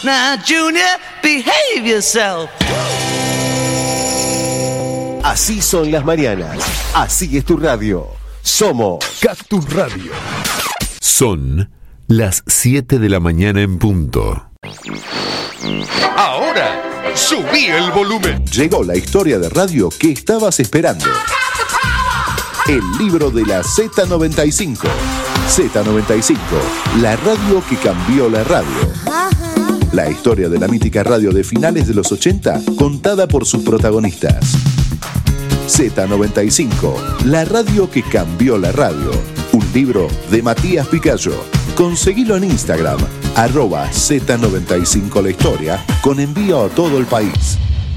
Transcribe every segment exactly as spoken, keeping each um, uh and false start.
Now, Junior, behave yourself. Así son las mañanas. Así es tu radio. Somos Cactus Radio. Son las siete de la mañana en punto. Ahora, subí el volumen. Llegó la historia de radio que estabas esperando. El libro de la Z noventa y cinco. Z noventa y cinco, la radio que cambió la radio. La historia de la mítica radio de finales de los ochenta, contada por sus protagonistas. Z noventa y cinco, la radio que cambió la radio. Un libro de Matías Picayo. Conseguilo en Instagram, arroba Z noventa y cinco la historia, con envío a todo el país.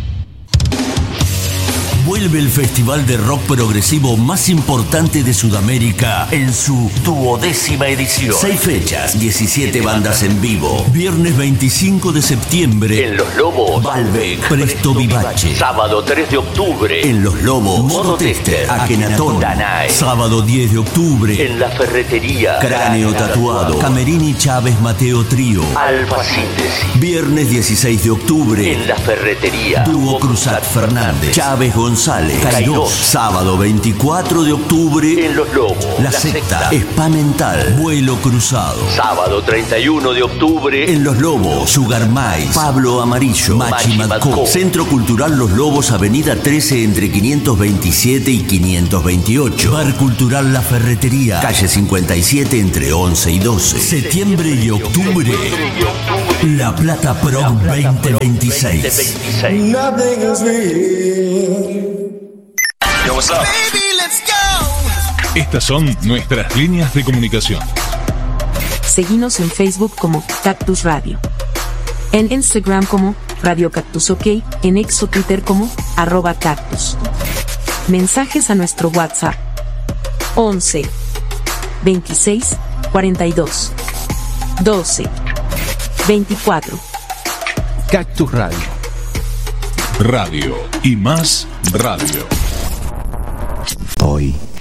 Vuelve el festival de rock progresivo más importante de Sudamérica en su duodécima edición. Seis fechas, diecisiete bandas en vivo. Viernes veinticinco de septiembre en Los Lobos, Balbec, Presto Vivace. Sábado tres de octubre en Los Lobos, Modo Tester, Akenatón, Danai. Sábado diez de octubre en La Ferretería, Cráneo Tatuado, Camerini Chávez Mateo Trío, Alfa Síntesis. Viernes dieciséis de octubre en La Ferretería, Dúo Cruzat Fernández, Chávez González. González, Cairós. Sábado veinticuatro de octubre en Los Lobos, La, La Secta, Spa Mental, Vuelo Cruzado. Sábado treinta y uno de octubre en Los Lobos, Sugar Mais, Pablo Amarillo, Machi Madco. Centro Cultural Los Lobos, Avenida trece entre quinientos veintisiete y quinientos veintiocho. Bar Cultural La Ferretería, calle cincuenta y siete entre once y doce. Septiembre y octubre, La Plata Prom veinte veintiséis. Yo, what's up? Baby, let's go. Estas son nuestras líneas de comunicación. Seguinos en Facebook como Cactus Radio. En Instagram como Radio Cactus OK. En X o Twitter como arroba cactus. Mensajes a nuestro WhatsApp. once, veintiséis, cuarenta y dos, doce, veinticuatro. Cactus Radio. Radio y más radio. Hoy